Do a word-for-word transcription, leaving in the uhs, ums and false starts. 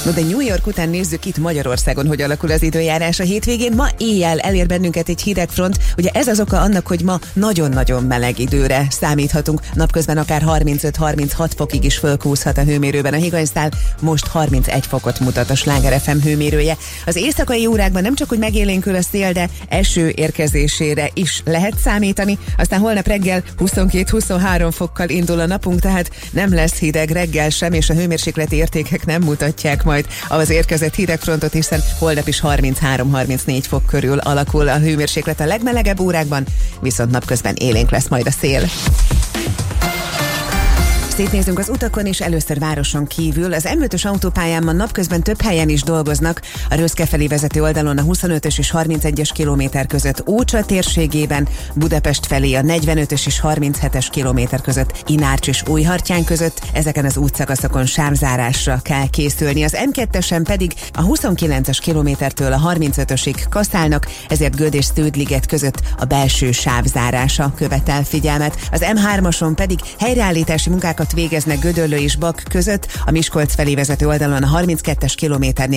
No, de New York után nézzük itt Magyarországon, hogy alakul az időjárás a hétvégén. Ma éjjel elér bennünket egy hideg front. Ugye ez az oka annak, hogy ma nagyon-nagyon meleg időre számíthatunk. Napközben akár harmincöt-harminchat fokig is fölkúszhat a hőmérőben a higanyszál. Most harmincegy fokot mutat a Sláger ef em hőmérője. Az éjszakai órákban nem csak, hogy megélénkül a szél, de eső érkezésére is lehet számítani. Aztán holnap reggel huszonkettő-huszonhárom fokkal indul a napunk, tehát nem lesz hideg reggel sem, és a hőmérsékleti értékek nem mutatják majd az érkezett hidegfrontot, hiszen holnap is harminchárom-harmincnégy fok körül alakul a hőmérséklet a legmelegebb órákban, viszont napközben élénk lesz majd a szél. Szétnézünk az utakon, és először városon kívül. Az em ötös autópályán ma napközben több helyen is dolgoznak. A Röszke felé vezető oldalon a huszonötös és harmincegyes kilométer között Ócsa térségében, Budapest felé a negyvenötös és harminchetes kilométer között Inárcs és Újhartyán között. Ezeken az útszakaszokon sávzárásra kell készülni. Az em kettesen pedig a huszonkilences kilométertől a harmincötösig kaszálnak, ezért Göd és Sződliget között a belső sávzárása követel figyelmet. Az em hármason pedig helyreállítási munkákat végeznek Gödöllő és Bak között, a Miskolc felé vezető oldalon a harminckettes kilométernél